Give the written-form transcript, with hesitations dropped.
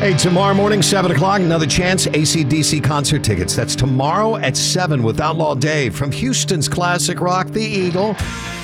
Hey, tomorrow morning, 7 o'clock, another chance, AC/DC concert tickets. That's tomorrow at 7 with Outlaw Dave from Houston's classic rock, The Eagle.